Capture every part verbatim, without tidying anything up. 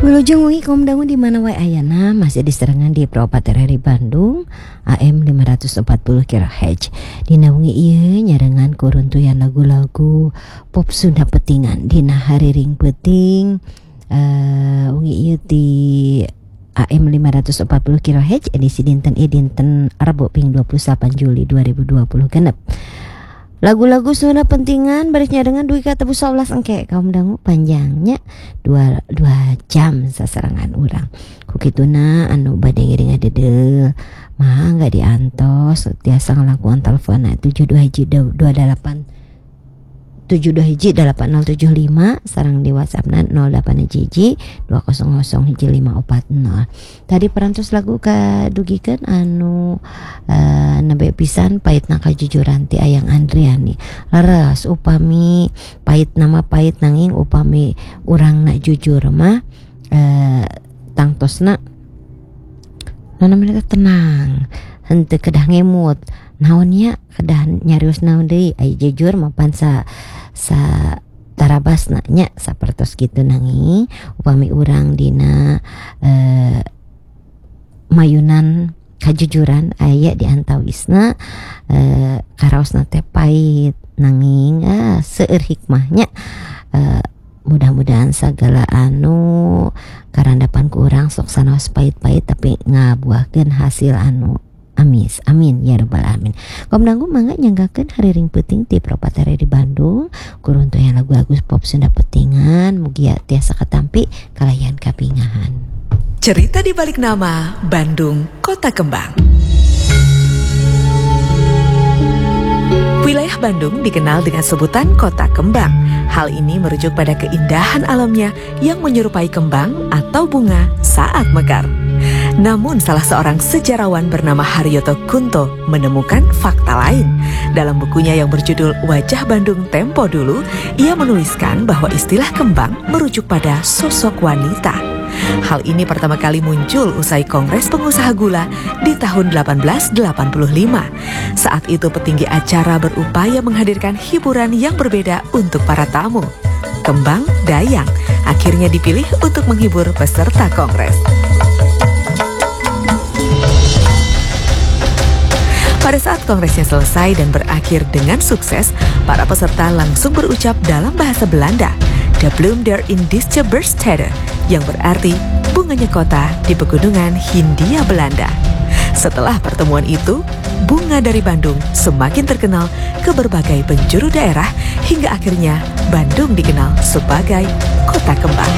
Wilujeng wengi kaum dangu di mana wae ayana masih diserangan di Propat R R I Bandung A M lima ratus empat puluh kilohertz. Dina wengi ieu nyarengan kuruntuyan lagu-lagu pop Sunda petingan dina hariring peuting uh, wengi ieu di A M lima ratus empat puluh kilohertz edisi dinten i dinten Rabu ping dua puluh delapan Juli dua ribu dua puluh genep. Lagu-lagu Sunda pentingan barisnya dengan Dwi kata bu saulas engke kaum dangu panjangnya dua, dua jam sasarangan urang. Kukituna anu bade ngiring adedel mah nggak diantos tiasa ngelakuan telepon tujuh dua hiji dua delapan tujuh dua hiji delapan nol tujuh lima sarang di WhatsAppna nol delapan hiji dua nol nol hiji lima empat nol. Tadi perantos lagu kadugikeun anu uh, nabe pisan pahitna kajujuran ti Ayang Andriani. Leres upami pahit nama pahit nanging upami urangna jujur mah uh, tangtosna nana mereka tenang henteu kedah ngemut naonnya kedah nyarios naon deui ai jujur mapan sa sa tarabasna nya sapertos kitu nanging upami urang dina uh, mayunan kajujuran aya di antawisna uh, karaosna teh pahit nanging ah, seueur hikmahnya uh, mudah-mudahan segala anu karandapan ku urang sok sanaos pahit-pahit tapi ngabuahkeun hasil anu amis, amin ya rabbal alamin. Kaum dangu mangga nyanggakeun hariring peuting ti Propat R R I Bandung kuruntuyan lagu-lagu pop Sunda petingan mugia tiasa katampi kalayan kapingahan. Cerita di balik nama Bandung Kota Kembang. Wilayah Bandung dikenal dengan sebutan Kota Kembang. Hal ini merujuk pada keindahan alamnya yang menyerupai kembang atau bunga saat mekar. Namun salah seorang sejarawan bernama Haryoto Kunto menemukan fakta lain. Dalam bukunya yang berjudul Wajah Bandung Tempo Dulu, ia menuliskan bahwa istilah kembang merujuk pada sosok wanita. Hal ini pertama kali muncul usai Kongres Pengusaha Gula di tahun delapan belas delapan puluh lima. Saat itu petinggi acara berupaya menghadirkan hiburan yang berbeda untuk para tamu. Kembang Dayang akhirnya dipilih untuk menghibur peserta Kongres. Pada saat kongresnya selesai dan berakhir dengan sukses, para peserta langsung berucap dalam bahasa Belanda, "De bloem der Indische Berstede," yang berarti bunganya kota di pegunungan Hindia Belanda. Setelah pertemuan itu, bunga dari Bandung semakin terkenal ke berbagai penjuru daerah hingga akhirnya Bandung dikenal sebagai Kota Kembang.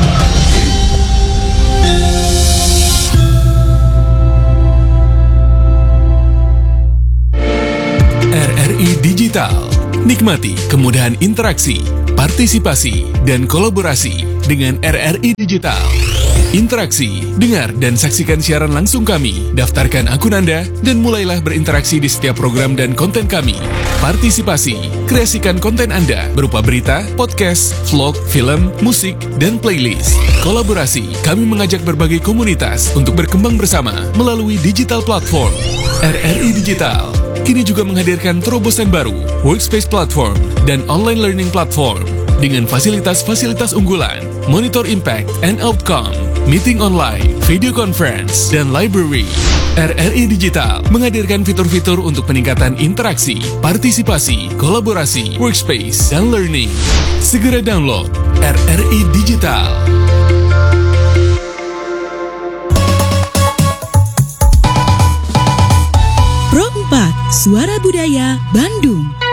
R R I Digital. Nikmati kemudahan interaksi, partisipasi, dan kolaborasi dengan R R I Digital. Interaksi, dengar dan saksikan siaran langsung kami, daftarkan akun Anda, dan mulailah berinteraksi di setiap program dan konten kami. Partisipasi, kreasikan konten Anda berupa berita, podcast, vlog, film, musik, dan playlist. Kolaborasi, kami mengajak berbagai komunitas untuk berkembang bersama melalui digital platform. R R I Digital kini juga menghadirkan terobosan baru, workspace platform, dan online learning platform dengan fasilitas-fasilitas unggulan, monitor impact and outcome, meeting online, video conference, dan library. R R I Digital menghadirkan fitur-fitur untuk peningkatan interaksi, partisipasi, kolaborasi, workspace, dan learning. Segera download R R I Digital. Suara Budaya Bandung.